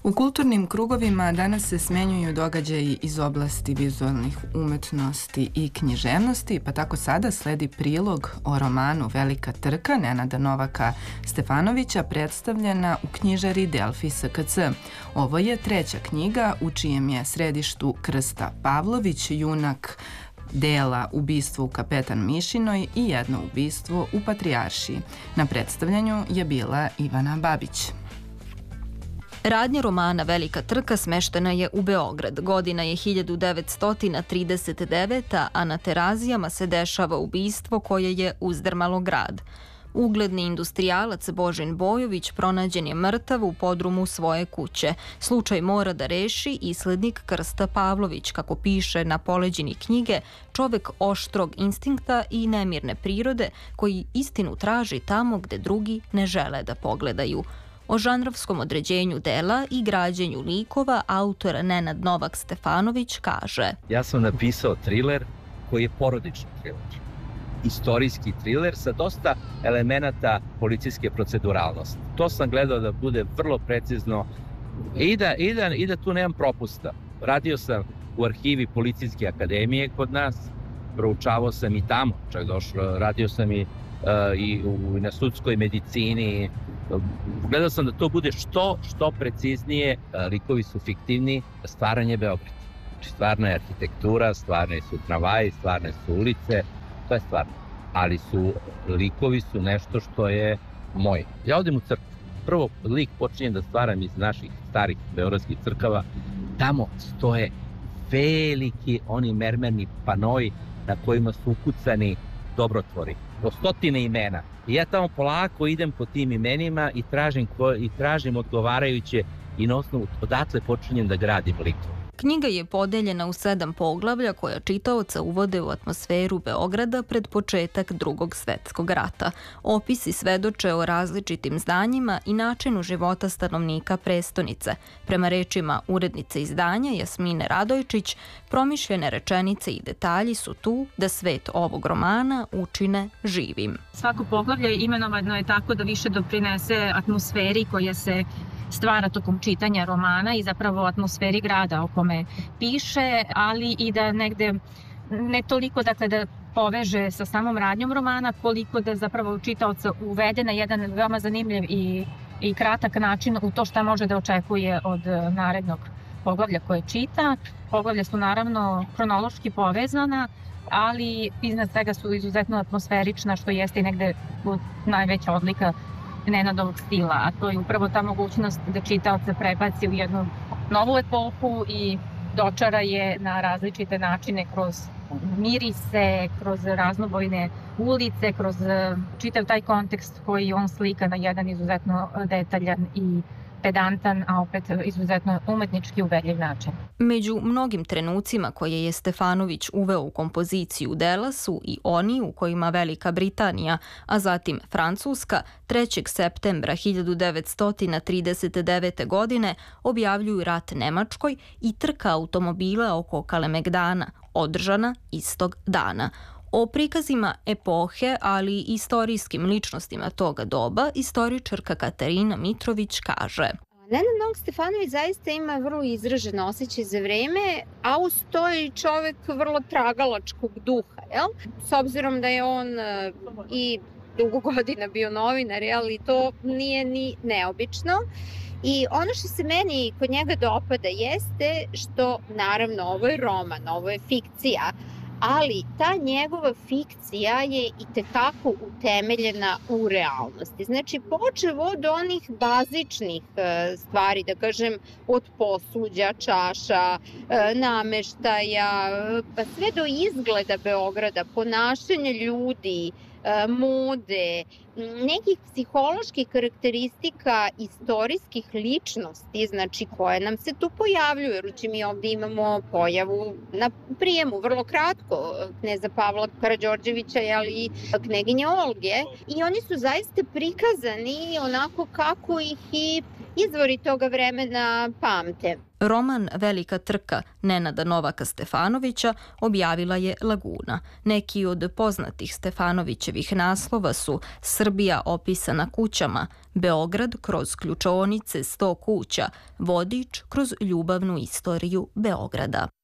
U kulturnim krugovima danas se smenjuju događaji iz oblasti vizualnih umetnosti i književnosti, pa tako sada sledi prilog o romanu Velika trka Nenada Novaka Stefanovića predstavljena u knjižari Delfi SKC. Ovo je treća knjiga u čijem je središtu Krsta Pavlović, junak dela Ubistvo u Kapetan Mišinoj i Jedno ubistvo u Patrijaršiji. Na predstavljanju je bila Ivana Babić. Radnja romana Velika trka smeštena je u Beograd. Godina je 1939, a na Terazijama se dešava ubistvo koje je uzdrmalo grad. Ugledni industrijalac Božin Bojović pronađen je mrtav u podrumu svoje kuće. Slučaj mora da reši islednik Krsta Pavlović, kako piše na poleđini knjige, čovek oštrog instinkta i nemirne prirode koji istinu traži tamo gde drugi ne žele da pogledaju. O žanrovskom određenju dela i građenju likova autor Nenad Novak Stefanović kaže: Ja sam napisao triler koji je porodični triler. Istorijski triler sa dosta elemenata policijske proceduralnosti. To sam gledao da bude vrlo precizno i da tu nemam propusta. Radio sam u arhivi Policijske akademije kod nas, proučavao sam i tamo, čak došlo, radio sam i na sudskoj medicini. Gledao sam da to bude što preciznije, likovi su fiktivni, stvaranje Beograda. Znači, stvarna je arhitektura, stvarne su tramvaji, stvarne su ulice, to je stvarno. Ali likovi su nešto što je moje. Ja odem u crkvu. Prvo lik počinjem da stvaram iz naših starih beogradskih crkava. Tamo stoje veliki oni mermerni panoji na kojima su ukucani dobrotvori. Do 100 imena. I ja tamo polako idem po tim imenima i tražim odgovarajuće i na osnovu odatle počinjem da gradim likove. Knjiga je podeljena u 7 poglavlja koja čitaoca uvode u atmosferu Beograda pred početak Drugog svetskog rata. Opisi svedoče o različitim zdanjima i načinu života stanovnika prestonice. Prema rečima urednice izdanja Jasmine Radojčić, promišljene rečenice i detalji su tu da svet ovog romana učine živim. Svako poglavlje imenovano je tako da više doprinese atmosferi koja se stvara tokom čitanja romana i zapravo atmosferi grada o kome piše, ali i da negde ne toliko dakle da poveže sa samom radnjom romana, koliko da zapravo čitaoca uvede na jedan veoma zanimljiv i kratak način u to šta može da očekuje od narednog poglavlja koje čita. Poglavlja su naravno hronološki povezana, ali iznad svega su izuzetno atmosferična, što jeste i negde najveća odlika Nenadovog stila, a to je upravo ta mogućnost da čitaoca prebaci u jednu novu epohu i dočara je na različite načine kroz mirise, kroz raznobojne ulice, kroz čitav taj kontekst koji on slika na jedan izuzetno detaljan i pedantan, a opet izuzetno umetnički ubedljiv način. Među mnogim trenucima koje je Stefanović uveo u kompoziciju dela su i oni u kojima Velika Britanija, a zatim Francuska, 3. septembra 1939. godine objavljuju rat Nemačkoj i trka automobila oko Kalemegdana, održana istog dana. O prikazima epohe, ali i istorijskim ličnostima toga doba, istoričarka Katarina Mitrović kaže: Nenad Novak Stefanović zaista ima vrlo izražen osjećaj za vreme, a uz to je čovek vrlo tragalačkog duha, jel? S obzirom da je on i dugo godina bio novinar, jel? I to nije ni neobično. I ono što se meni kod njega dopada jeste što, naravno, ovo je roman, ovo je fikcija, ali ta njegova fikcija je itekako utemeljena u realnosti. Znači, počev od onih bazičnih stvari, da kažem, od posuđa, čaša, nameštaja, pa sve do izgleda Beograda, ponašanja ljudi, mode, nekih psiholoških karakteristika istorijskih ličnosti, znači koje nam se tu pojavljuju, jer mi ovde imamo pojavu na prijemu, vrlo kratko, kneza Pavla Karađorđevića, i kneginje Olge, i oni su zaista prikazani onako kako ih i izvori toga vremena pamte. Roman Velika trka Nenada Novaka Stefanovića objavila je Laguna. Neki od poznatih Stefanovićevih naslova su Srbija opisana kućama, Beograd kroz ključaonice 100 kuća, Vodič kroz ljubavnu istoriju Beograda.